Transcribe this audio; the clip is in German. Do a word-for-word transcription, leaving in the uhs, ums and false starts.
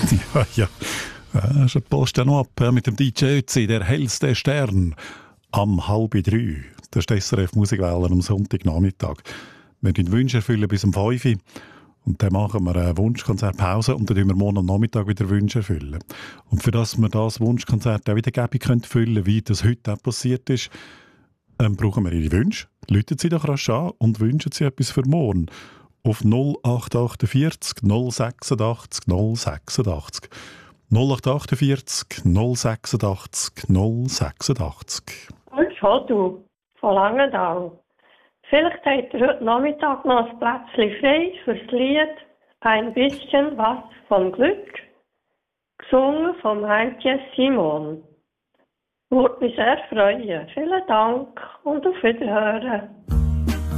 Ja, ja. Ja, schon die Post ja noch ab ja, mit dem D J Ötzi, der hellste Stern, am halb drei. Das ist die S R F Musikwelle am Sonntagnachmittag. Wir erfüllen Wünsche erfüllen bis um fünf Uhr. Und dann machen wir eine Wunschkonzertpause und dann füllen wir morgen am Nachmittag wieder Wünsche erfüllen. Und für das wir das Wunschkonzert auch wieder gäbe können füllen, wie das heute auch passiert ist, ähm, brauchen wir Ihre Wünsche. Läuten Sie doch rasch an und wünschen Sie etwas für morgen. Auf null acht vier acht null sechs acht null sechs acht. null acht vier acht null sechs acht null sechs acht. Und Foto von Langenthal. Vielleicht habt ihr heute Nachmittag noch ein Plätzchen frei fürs Lied «Ein bisschen was vom Glück», gesungen von Heintje Simon. Würde mich sehr freuen. Vielen Dank und auf Wiederhören.